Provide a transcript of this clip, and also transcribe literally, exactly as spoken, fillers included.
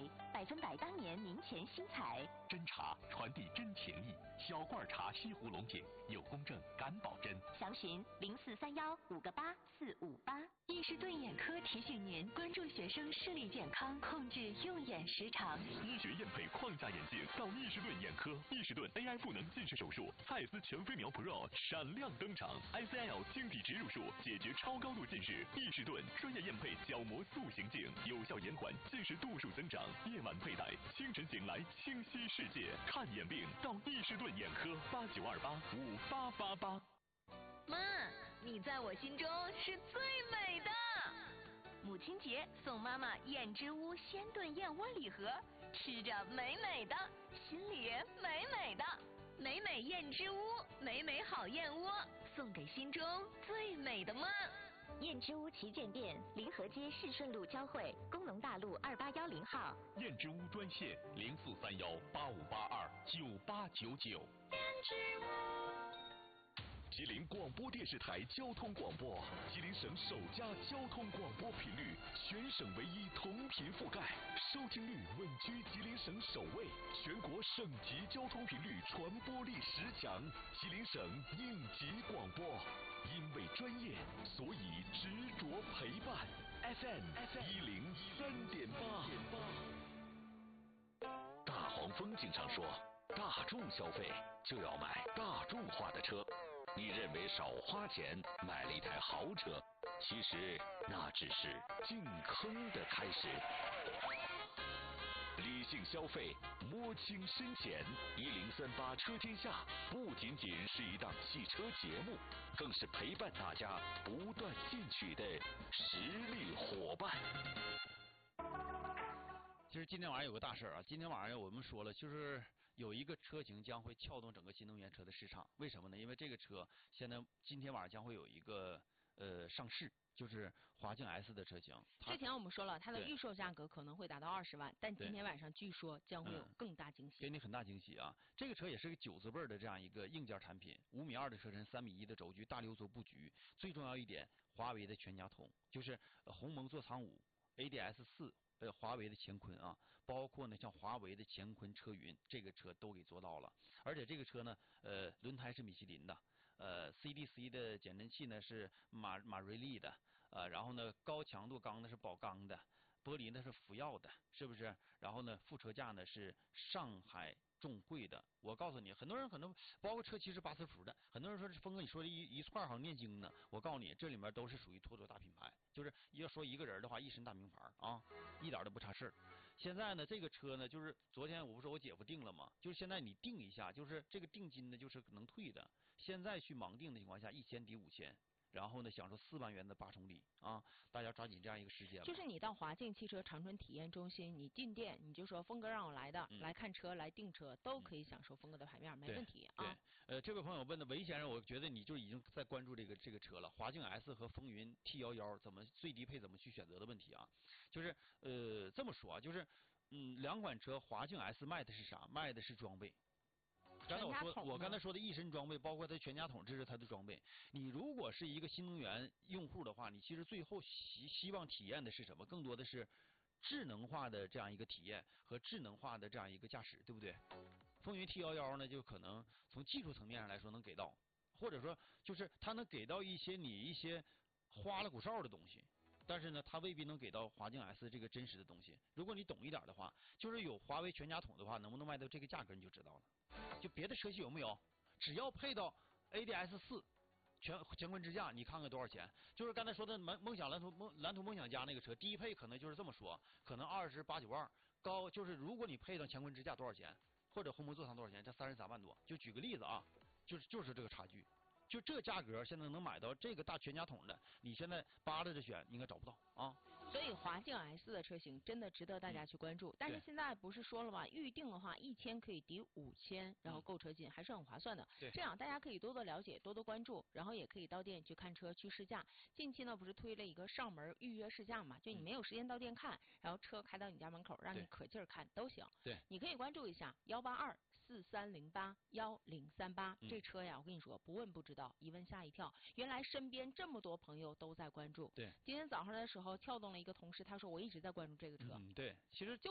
美，百分百当年明前新彩。 真茶传递真情谊，小罐茶西湖龙井有公证敢保真。 详询零四三幺五个八四五八。 易士顿眼科提醒您关注学生视力健康，控制用眼时长。 医学验配框架眼镜到易士顿眼科，易士顿 A I 赋能近视手术，蔡司全飞秒 Pro 闪亮登场 ，I C L 晶体植入术解决超高度近视。易士顿专业验配角膜塑形镜，有效延缓近视度数增长。夜晚佩戴，清晨醒来清晰世界。看眼病到易士顿眼科，八九二八五八八八。 妈，你在我心中是最美的。母亲节送妈妈燕之屋鲜炖燕窝礼盒，吃着美美的，心里也美美的。美美燕之屋，美美好燕窝，送给心中最美的妈。 燕之屋旗舰店，临河街市顺路交汇，工农大路二八幺零号。 燕之屋专线零四三幺八五八二九八九九。 燕之屋。 吉林广播电视台交通广播，吉林省首家交通广播频率，全省唯一同频覆盖，收听率稳居吉林省首位，全国省级交通频率传播力十强，吉林省应急广播，因为专业，所以执着陪伴。F M 一零三点八。大黄蜂经常说，大众消费就要买大众化的车。你认为少花钱买了一台豪车，其实那只是进坑的开始。理性消费，摸清深浅。一零三八车天下不仅仅是一档汽车节目，更是陪伴大家不断进取的实力伙伴。 其实今天晚上有个大事啊！今天晚上我们说了，就是有一个车型将会撬动整个新能源车的市场。为什么呢？因为这个车现在今天晚上将会有一个呃上市，就是华境 S 的车型。 之前我们说了，它的预售价格可能会达到二十万，但今天晚上据说将会有更大惊喜。 给你很大惊喜啊！这个车也是个九字辈的这样一个硬件产品，五米二的车身，三米一的轴距，大六座布局。最重要一点，华为的全家桶，就是呃鸿蒙座舱五 A D S 四。呃，华为的乾坤啊，包括呢像华为的乾坤车云，这个车都给做到了。而且这个车呢，呃，轮胎是米其林的，呃 ，C D C 的减震器呢是马马瑞利的，呃，然后呢高强度钢呢是宝钢的，玻璃呢是福耀的，是不是？然后呢副车架呢是上海众贵的。我告诉你，很多人可能包括车漆是八字符的，很多人说这峰哥你说的一一串好像念经呢。我告诉你，这里面都是属于托托大品牌，就是要说一个人的话，一身大名牌啊，一点都不差事儿。现在呢，这个车呢，就是昨天我不是我姐夫定了吗？就是现在你定一下，就是这个定金呢，就是能退的。现在去盲定的情况下，一千抵五千。然后呢，享受四万元的八重礼啊！大家抓紧这样一个时间。 就是你到华境汽车长春体验中心，你进店你就说峰哥让我来的，嗯、来看车、来订车，都可以享受峰哥的牌面，嗯、没问题啊。 对，呃，这位朋友问的韦先生，我觉得你就已经在关注这个这个车了，华境 S 和风云 T 一一怎么最低配怎么去选择的问题啊？就是呃这么说啊，就是嗯两款车，华境 S 卖的是啥？卖的是装备。刚才我说，我刚才说的一身装备，包括它全家桶，这是它的装备。你如果是一个新能源用户的话，你其实最后希希望体验的是什么？更多的是智能化的这样一个体验和智能化的这样一个驾驶，对不对？风云 T 一一呢，就可能从技术层面上来说能给到，或者说就是它能给到一些你一些花里胡哨的东西。但是呢，它未必能给到华境 S 这个真实的东西。如果你懂一点的话，就是有华为全家桶的话，能不能卖到这个价格你就知道了。就别的车系有没有？只要配到 A D S 四全乾坤支架，你看看多少钱？就是刚才说的梦梦想蓝图梦蓝图梦想家那个车，低配可能就是这么说，可能二十八九万，高就是如果你配到乾坤支架多少钱，或者鸿蒙座舱多少钱？这三十三万多。就举个例子啊，就是就是这个差距。就这价格，现在能买到这个大全家桶的，你现在扒拉着选应该找不到啊。 所以华境 S 的车型真的值得大家去关注。嗯、但是现在不是说了吗？预定的话，一千可以抵五千，然后购车金、嗯、还是很划算的。 对， 这样大家可以多多了解，多多关注，然后也可以到店去看车、去试驾。近期呢，不是推了一个上门预约试驾嘛？就你没有时间到店看，然后车开到你家门口，让你可劲儿看都行。 对， 你可以关注一下幺八二四三零八幺零三八，这车呀，我跟你说，不问不知道，一问吓一跳。原来身边这么多朋友都在关注。 对， 今天早上的时候撬动了一个同事，他说我一直在关注这个车。 嗯，对，其实就。